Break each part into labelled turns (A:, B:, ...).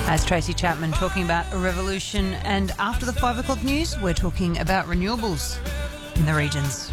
A: As Tracy Chapman talking about a revolution, and after the 5 o'clock news, we're talking about renewables in the regions.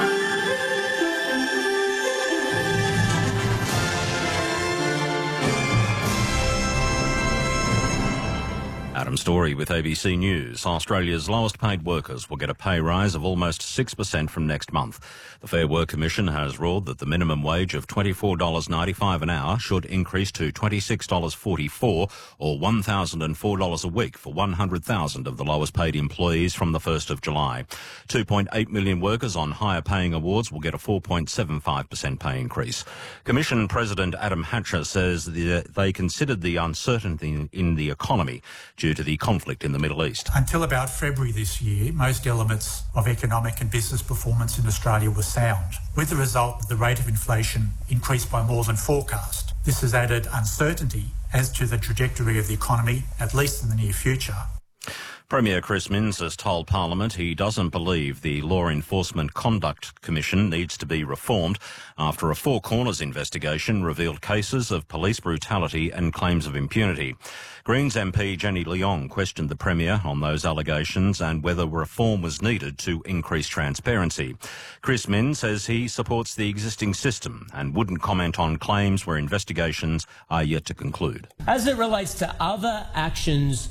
B: Adam Story with ABC News. Australia's lowest paid workers will get a pay rise of almost 6% from next month. The Fair Work Commission has ruled that the minimum wage of $24.95 an hour should increase to $26.44 or $1,004 a week for 100,000 of the lowest paid employees from the 1st of July. 2.8 million workers on higher paying awards will get a 4.75% pay increase. Commission President Adam Hatcher says they considered the uncertainty in the economy due to the conflict in the Middle East.
C: Until about February this year, most elements of economic and business performance in Australia were sound, with the result that the rate of inflation increased by more than forecast. This has added uncertainty as to the trajectory of the economy, at least in the near future.
B: Premier Chris Minns has told Parliament he doesn't believe the Law Enforcement Conduct Commission needs to be reformed after a Four Corners investigation revealed cases of police brutality and claims of impunity. Greens MP Jenny Leong questioned the Premier on those allegations and whether reform was needed to increase transparency. Chris Minns says he supports the existing system and wouldn't comment on claims where investigations are yet to conclude.
D: As it relates to other actions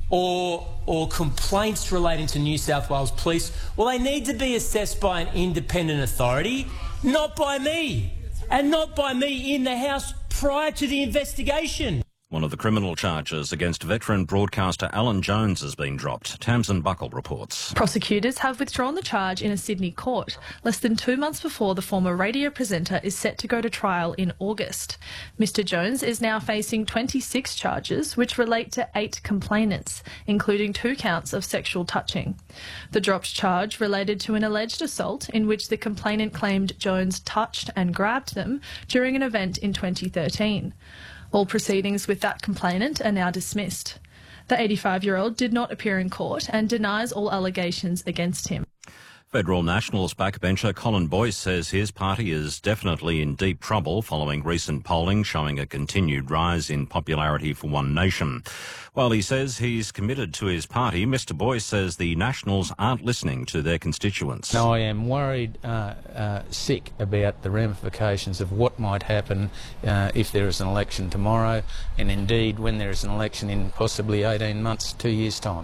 D: or complaints relating to New South Wales Police, well, they need to be assessed by an independent authority, not by me, and not by me in the House prior to the investigation.
B: One of the criminal charges against veteran broadcaster Alan Jones has been dropped. Tamsin Buckle reports.
E: Prosecutors have withdrawn the charge in a Sydney court, less than 2 months before the former radio presenter is set to go to trial in August. Mr Jones is now facing 26 charges, which relate to 8 complainants, including 2 counts of sexual touching. The dropped charge related to an alleged assault in which the complainant claimed Jones touched and grabbed them during an event in 2013. All proceedings with that complainant are now dismissed. The 85-year-old did not appear in court and denies all allegations against him.
B: Federal Nationals backbencher Colin Boyce says his party is definitely in deep trouble following recent polling showing a continued rise in popularity for One Nation. While he says he's committed to his party, Mr Boyce says the Nationals aren't listening to their constituents.
F: No, I am worried, sick about the ramifications of what might happen if there is an election tomorrow, and indeed when there is an election in possibly 18 months, 2 years' time.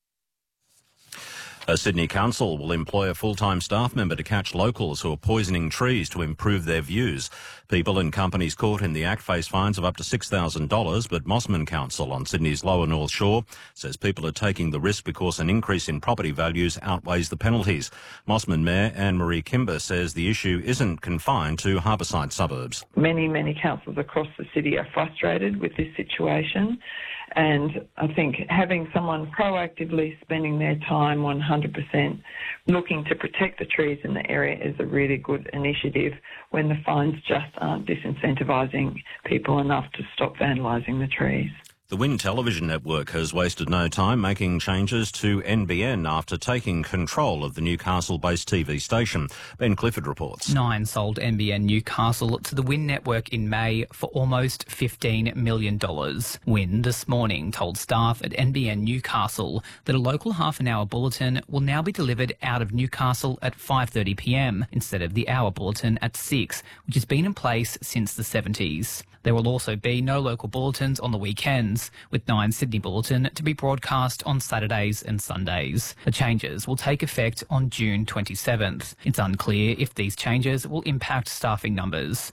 B: A Sydney council will employ a full-time staff member to catch locals who are poisoning trees to improve their views. People and companies caught in the act face fines of up to $6,000, but Mosman Council on Sydney's lower North Shore says people are taking the risk because an increase in property values outweighs the penalties. Mosman Mayor Anne-Marie Kimber says the issue isn't confined to harbourside suburbs.
G: Many councils across the city are frustrated with this situation. And I think having someone proactively spending their time 100% looking to protect the trees in the area is a really good initiative when the fines just aren't disincentivising people enough to stop vandalising the trees.
B: The Win Television Network has wasted no time making changes to NBN after taking control of the Newcastle-based TV station. Ben Clifford reports.
H: Nine sold NBN Newcastle to the Win Network in May for almost $15 million. Win this morning told staff at NBN Newcastle that a local half-an-hour bulletin will now be delivered out of Newcastle at 5:30 p.m. instead of the hour bulletin at 6, which has been in place since the 70s. There will also be no local bulletins on the weekends, with 9 Sydney Bulletin to be broadcast on Saturdays and Sundays. The changes will take effect on June 27th. It's unclear if these changes will impact staffing numbers.